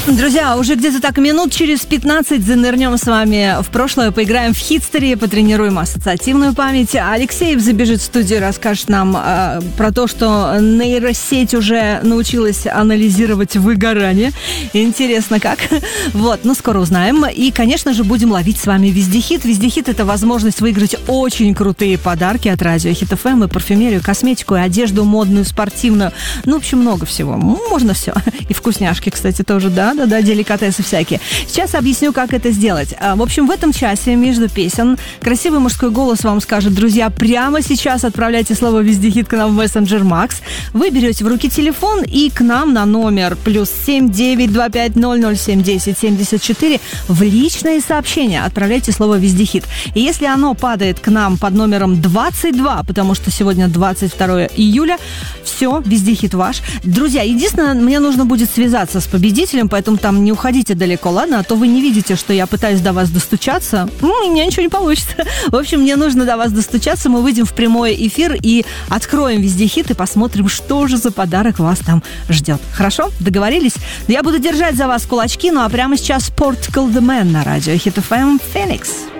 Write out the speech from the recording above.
Друзья, уже где-то так минут через 15 занырнем с вами в прошлое, поиграем в хитстери, потренируем ассоциативную память. Алексеев забежит в студию, расскажет нам про то, что нейросеть уже научилась анализировать выгорание. Интересно как. Вот, ну скоро узнаем. И, конечно же, будем ловить с вами вездехит. Вездехит — это возможность выиграть очень крутые подарки от радио Хит ФМ, и парфюмерию, косметику, и одежду модную, спортивную. Ну, в общем, много всего. Можно все. И вкусняшки, кстати, тоже, да, деликатесы всякие. Сейчас объясню, как это сделать. В общем, в этом часе между песен красивый мужской голос вам скажет: друзья, прямо сейчас отправляйте слово «Вездехит» к нам в Messenger Max. Вы берете в руки телефон и к нам на номер +7 925 007 10 74 в личные сообщения отправляйте слово «Вездехит». И если оно падает к нам под номером 22, потому что сегодня 22 июля, все, вездехит ваш. Друзья, единственное, мне нужно будет связаться с победителем, поэтому там не уходите далеко, ладно? А то вы не видите, что я пытаюсь до вас достучаться. И у меня ничего не получится. В общем, мне нужно до вас достучаться. Мы выйдем в прямой эфир и откроем вездехит и посмотрим, что же за подарок вас там ждет. Хорошо? Договорились? Я буду держать за вас кулачки, ну а прямо сейчас Portugal The Man на радио Хит ФМ Phoenix.